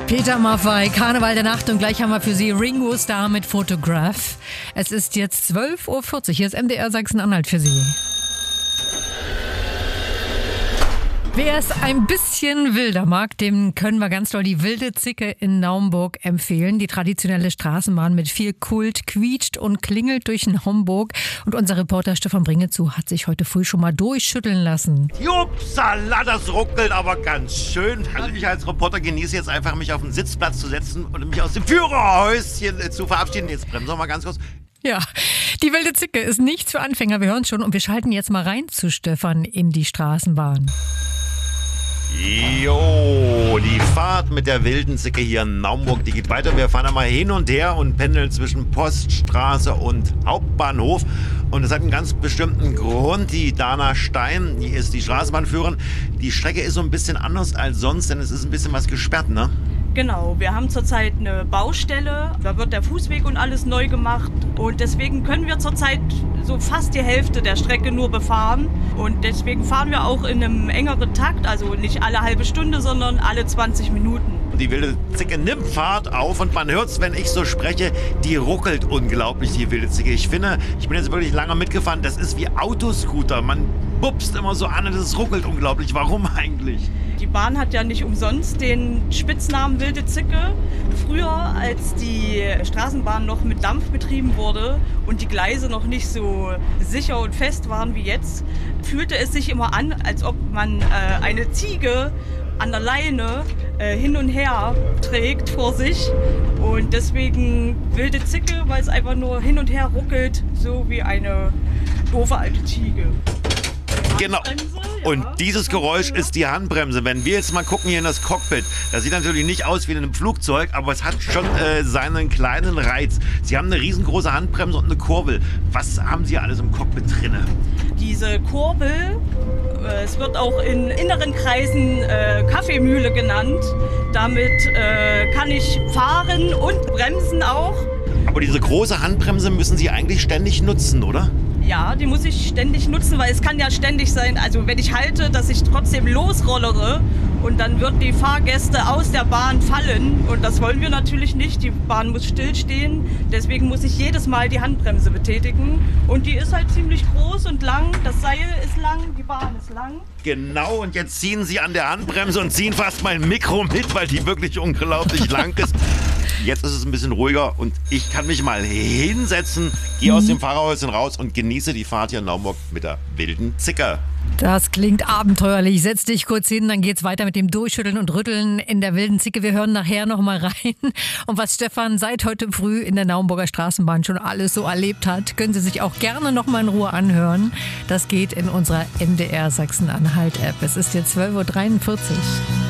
Peter Maffay, Karneval der Nacht, und gleich haben wir für Sie Ringo Starr mit Photograph. Es ist jetzt 12:40 Uhr, hier ist MDR Sachsen-Anhalt für Sie. Wer es ein bisschen wilder mag, dem können wir ganz doll die Wilde Zicke in Naumburg empfehlen. Die traditionelle Straßenbahn mit viel Kult quietscht und klingelt durch Naumburg. Und unser Reporter Stefan Bringezu hat sich heute früh schon mal durchschütteln lassen. Jupsala, das ruckelt aber ganz schön. Also ich als Reporter genieße jetzt einfach, mich auf den Sitzplatz zu setzen und mich aus dem Führerhäuschen zu verabschieden. Jetzt bremsen wir mal ganz kurz. Ja, die Wilde Zicke ist nichts für Anfänger, wir hören es schon. Und wir schalten jetzt mal rein zu Stefan in die Straßenbahn. Jo, die Fahrt mit der Wilden Zicke hier in Naumburg, die geht weiter. Wir fahren einmal hin und her und pendeln zwischen Poststraße und Hauptbahnhof. Und das hat einen ganz bestimmten Grund. Die Dana Stein, die ist die Straßenbahnführerin. Die Strecke ist so ein bisschen anders als sonst, denn es ist ein bisschen was gesperrt, ne? Genau, wir haben zurzeit eine Baustelle, da wird der Fußweg und alles neu gemacht und deswegen können wir zurzeit so fast die Hälfte der Strecke nur befahren und deswegen fahren wir auch in einem engeren Takt, also nicht alle halbe Stunde, sondern alle 20 Minuten. Die Wilde Zicke nimmt Fahrt auf und man hört es, wenn ich so spreche, die ruckelt unglaublich, die Wilde Zicke. Ich finde, ich bin jetzt wirklich lange mitgefahren, das ist wie Autoscooter, man bupst immer so an und es ruckelt unglaublich. Warum eigentlich? Die Bahn hat ja nicht umsonst den Spitznamen Wilde Zicke. Früher, als die Straßenbahn noch mit Dampf betrieben wurde und die Gleise noch nicht so sicher und fest waren wie jetzt, fühlte es sich immer an, als ob man eine Ziege an der Leine hin und her trägt vor sich. Und deswegen Wilde Zicke, weil es einfach nur hin und her ruckelt, so wie eine doofe alte Ziege. Genau. Und dieses Geräusch ist die Handbremse. Wenn wir jetzt mal gucken hier in das Cockpit, das sieht natürlich nicht aus wie in einem Flugzeug, aber es hat schon seinen kleinen Reiz. Sie haben eine riesengroße Handbremse und eine Kurbel. Was haben Sie alles im Cockpit drinne? Diese Kurbel, es wird auch in inneren Kreisen Kaffeemühle genannt. Damit kann ich fahren und bremsen auch. Aber diese große Handbremse müssen Sie eigentlich ständig nutzen, oder? Ja, die muss ich ständig nutzen, weil es kann ja ständig sein, also wenn ich halte, dass ich trotzdem losrollere und dann würden die Fahrgäste aus der Bahn fallen und das wollen wir natürlich nicht. Die Bahn muss stillstehen, deswegen muss ich jedes Mal die Handbremse betätigen und die ist halt ziemlich groß und lang, das Seil ist lang, die Bahn ist lang. Genau, und jetzt ziehen Sie an der Handbremse und ziehen fast mein Mikro mit, weil die wirklich unglaublich lang ist. Jetzt ist es ein bisschen ruhiger und ich kann mich mal hinsetzen, gehe aus dem Fahrerhäuschen raus und genieße die Fahrt hier in Naumburg mit der Wilden Zicke. Das klingt abenteuerlich. Setz dich kurz hin, dann geht's weiter mit dem Durchschütteln und Rütteln in der Wilden Zicke. Wir hören nachher noch mal rein. Und was Stefan seit heute früh in der Naumburger Straßenbahn schon alles so erlebt hat, können Sie sich auch gerne noch mal in Ruhe anhören. Das geht in unserer MDR Sachsen-Anhalt-App. Es ist jetzt 12:43 Uhr.